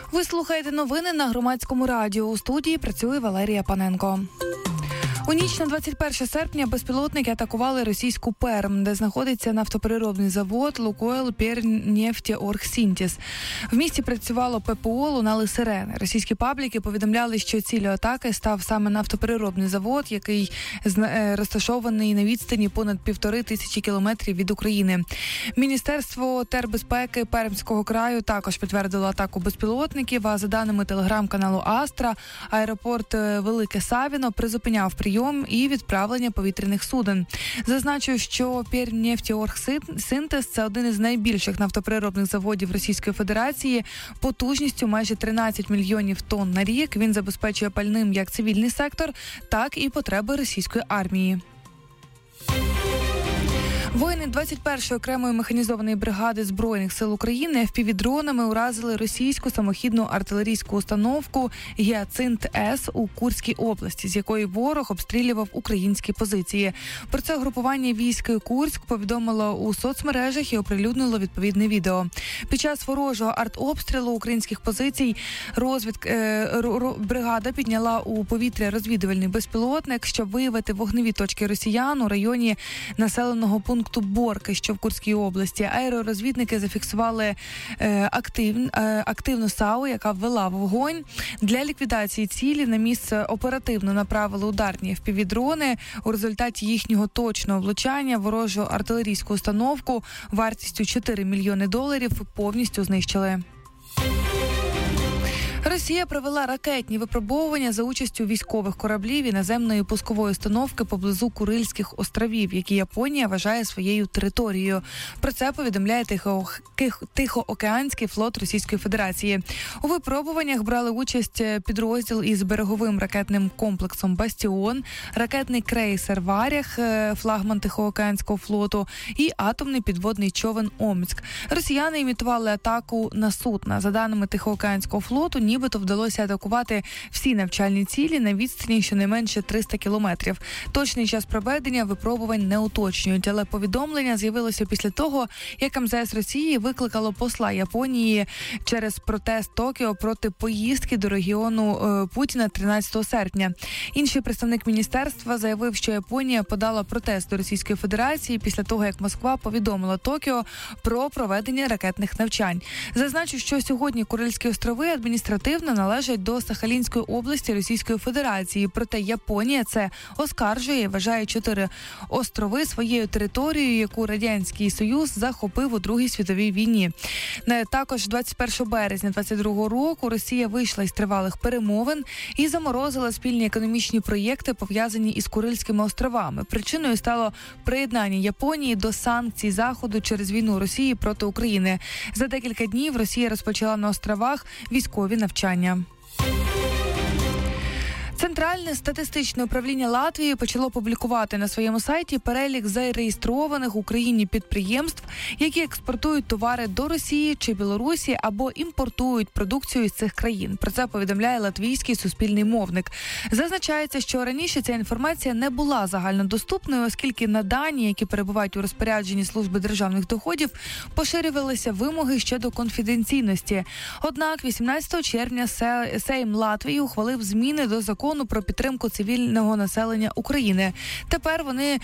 Ви слухаєте новини на Громадському радіо. У студії працює Валерія Паненко. У ніч на 21 серпня безпілотники атакували російську Перм, де знаходиться нафтопереробний завод «Лукойл Пернефтеоргсінтез». В місті працювало ППО, лунали сирени. Російські пабліки повідомляли, що ціллю атаки став саме нафтопереробний завод, який розташований на відстані понад 1500 кілометрів від України. Міністерство тербезпеки Пермського краю також підтвердило атаку безпілотників, а за даними телеграм-каналу «Астра», аеропорт Велике Савіно призупиняв прийом і відправлення повітряних суден. Зазначу, що Пернефтеоргсінтез – це один із найбільших нафтопереробних заводів Російської Федерації. Потужністю майже 13 мільйонів тонн на рік. Він забезпечує пальним як цивільний сектор, так і потреби російської армії. Воїни 21-ї окремої механізованої бригади Збройних сил України FPV-дронами уразили російську самохідну артилерійську установку «Гіацинт-С» у Курській області, з якої ворог обстрілював українські позиції. Про це групування військ Курськ повідомило у соцмережах і оприлюднило відповідне відео. Під час ворожого артобстрілу українських позицій бригада підняла у повітря розвідувальний безпілотник, щоб виявити вогневі точки росіян у районі населеного пункту Борки, що в Курській області. Аеророзвідники зафіксували активну САУ, яка ввела вогонь. Для ліквідації цілі на місце оперативно направили ударні FPV-дрони. У результаті їхнього точного влучання ворожу артилерійську установку вартістю $4 мільйони повністю знищили. Росія провела ракетні випробовування за участю військових кораблів і наземної пускової установки поблизу Курильських островів, які Японія вважає своєю територією. Про це повідомляє Тихоокеанський флот Російської Федерації. У випробуваннях брали участь підрозділ із береговим ракетним комплексом «Бастіон», ракетний крейсер «Варяг», флагман Тихоокеанського флоту і атомний підводний човен «Омськ». Росіяни імітували атаку на судна. За даними Тихоокеанського флоту, нібито вдалося атакувати всі навчальні цілі на відстані щонайменше 300 кілометрів. Точний час проведення випробувань не уточнюють, але повідомлення з'явилося після того, як МЗС Росії викликало посла Японії через протест Токіо проти поїздки до регіону Путіна 13 серпня. Інший представник міністерства заявив, що Японія подала протест до Російської Федерації після того, як Москва повідомила Токіо про проведення ракетних навчань. Зазначу, що сьогодні Курильські острови адміністративно належать до Сахалінської області Російської Федерації. Проте Японія це оскаржує і вважає 4 острови своєю територією, яку Радянський Союз захопив у Другій світовій війні. Також 21 березня 2022 року Росія вийшла із тривалих перемовин і заморозила спільні економічні проєкти, пов'язані із Курильськими островами. Причиною стало приєднання Японії до санкцій Заходу через війну Росії проти України. За декілька днів Росія розпочала на островах військові навчання. Центральне статистичне управління Латвії почало публікувати на своєму сайті перелік зареєстрованих в Україні підприємств, які експортують товари до Росії чи Білорусі або імпортують продукцію з цих країн. Про це повідомляє латвійський суспільний мовник. Зазначається, що раніше ця інформація не була загальнодоступною, оскільки на дані, які перебувають у розпорядженні Служби державних доходів, поширювалися вимоги щодо конфіденційності. Однак 18 червня Сейм Латвії ухвалив зміни до закону про підтримку цивільного населення України. Тепер вони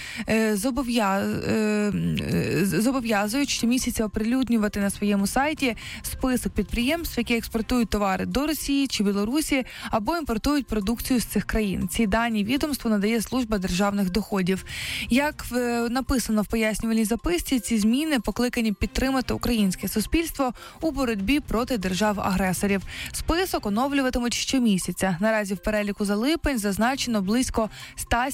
зобов'язують щомісяця оприлюднювати на своєму сайті список підприємств, які експортують товари до Росії чи Білорусі або імпортують продукцію з цих країн. Ці дані відомству надає Служба державних доходів. Як написано в пояснювальній записці, ці зміни покликані підтримати українське суспільство у боротьбі проти держав-агресорів. Список оновлюватимуть щомісяця. Наразі в переліку за липень зазначено близько 100